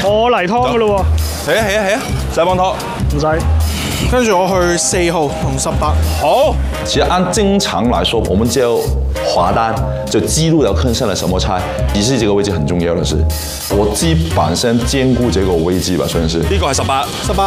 我嚟湯噶咯係啊係啊係啊，使幫拖。 喎，唔使。 跟住我去4號同18。 好，其實按正常來說，我們只有劃單就記錄了客上了什麼菜。其實這個位置很重要的是，我基本上兼顧這個位置吧，算是。呢個係18。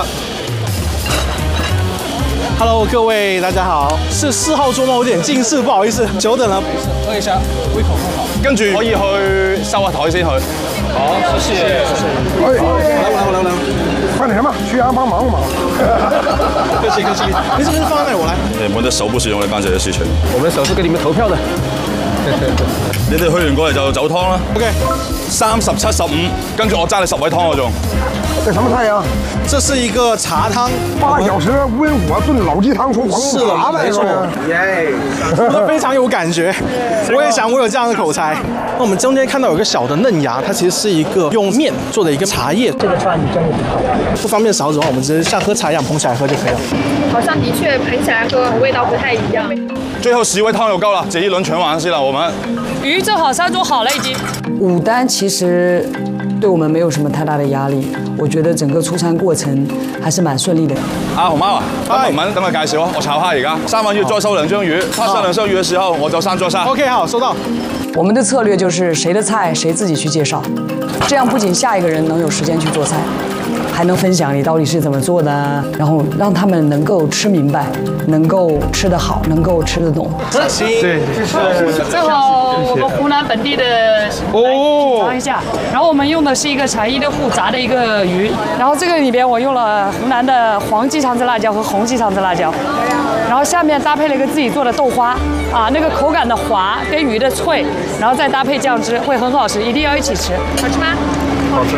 Hello， 各位大家好，是4號桌嗎？我有點近視，不好意思，久等了。 喝一下，胃口很好。跟住可以去收下台先去。好，謝謝。 來，快點嘛，去幫忙嘛。 客氣。你是不是放在那？我來。 你們的手不是用來幹這些事情。 我們的手是給你們投票的。 你哋去完過嚟就走湯啦。OK。30、75，跟住我爭你10位湯我仲。 這什麼菜呀？ 這是一個茶湯 ，8小時温火燉老雞湯出黃茶來着。 耶，非常有感覺。我也想我有這樣的口才。那我們中間看到有個小的嫩芽，它其實是一個用麵做的一個茶葉。 這個飯你真的不好。 不方便勺子的話，我們直接像喝茶一樣捧起來喝就可以了。 好像的確捧起來喝味道不太一樣。 最後10位湯就夠啦，這一輪全完先啦，我們。 魚做好，餐桌好了已經。 5單其實對我們沒有什麼太大的壓力，我覺得整個出餐過程還是蠻順利的。 紅貓啊，文文等佢介紹啊，我炒蝦而家，3碗要再收2張魚，他上2張魚嘅時候我就3桌沙。 OK， 好，收到。 我們的策略就是誰的菜誰自己去介紹，這樣不僅下一個人能有時間去做菜，還能分享你到底是怎麼做的，然後讓他們能夠吃明白，能夠吃得好，能夠吃得懂。 對， 正好我們湖南本地的哦，嘗一下。然後我們用的是一個柴魚的戶炸的一個魚，然後這個裏邊我用了湖南的黃雞腸子辣椒和紅雞腸子辣椒，然後下面搭配了一個自己做的豆花啊，那個口感的滑跟魚的脆，然後再搭配醬汁會很好吃，一定要一起吃。好吃嗎？好吃。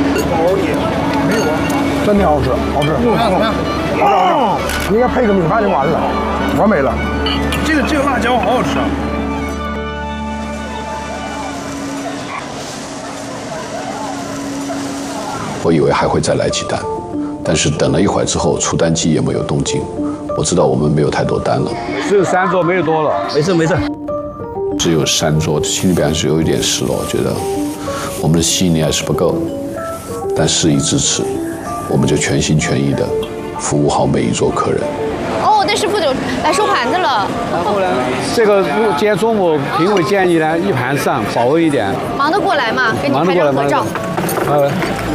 真的好吃，好吃。怎麼樣？好吃，應該配個米飯就完了，完美了。 這個辣椒好好吃啊！ 我以為還會再來幾單，但是等了一會之後，出單機也沒有動靜。我知道我們沒有太多單了， 只有3桌，沒有多了。沒事。 只有3桌，心裡邊還是有一點失落，我覺得我們的吸引力還是不夠。但事已至此，我們就全心全意地服務好每一桌客人。 哦，但師傅就來收盤子了。 然後呢，這個今天中午評委建議呢，一盤上飽和一點。 忙得過來嘛？給你拍張合照。 來，1、2、3，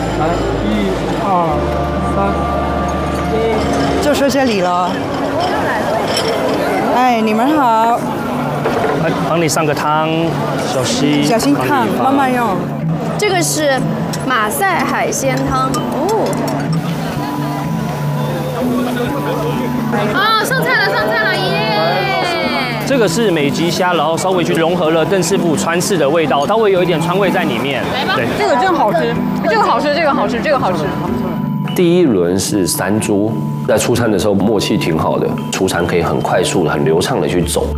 就說這裡了。哎，你們好。 幫你上個湯， 小心燙，慢慢用。 這個是馬賽海鮮湯哦。啊，上菜了耶！ 這個是美極蝦，然後稍微去融合了鄧師傅川式的味道，稍微有一點川味在裡面。 對，這個真好吃，這個好吃，這個好吃，這個好吃。 第一輪是3桌，在出餐的時候默契挺好的，出餐可以很快速、很流暢的去走。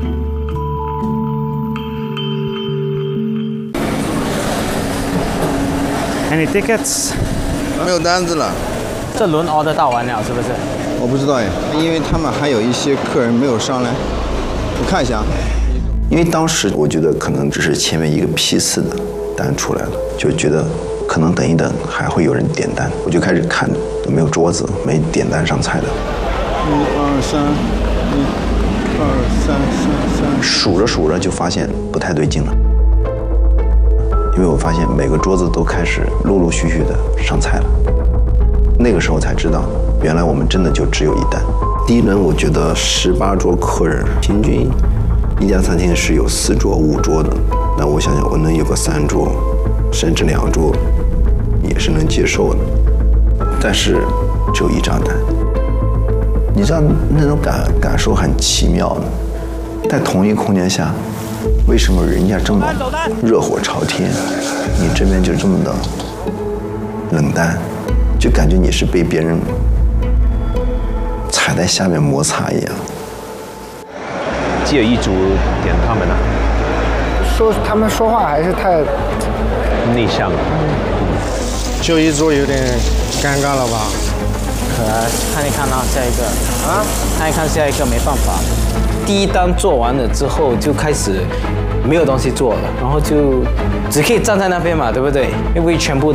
Any tickets？ 没有单子了。 这轮order到完了是不是？ 我不知道哎，因为他们还有一些客人没有上来，我看一下。因为当时我觉得可能只是前面一个批次的单出来了，就觉得可能等一等还会有人点单，我就开始看有没有桌子没点单上菜的。1、2、3，数着数着就发现不太对劲了。因为我发现每个桌子都开始陆陆续续的上菜了，那个时候才知道，原来我们真的就只有1单。第一轮我觉得18桌客人，平均一家餐厅是有4桌、5桌的，那我想想我能有个3桌，甚至2桌，也是能接受的。但是只有1张单，你知道那种感受很奇妙的，在同一空间下。为什么人家这么热火朝天，你这边就这么的冷淡，就感觉你是被别人踩在下面摩擦一样。 只有1组点他们啊， 他们说话还是太内向了。 就1桌有点尴尬了吧？ 可能看一看啊，下一个啊，看一看下一个，没办法。第1单做完了之后就开始没有东西做了，然后就只可以站在那边嘛，对不对？因为全部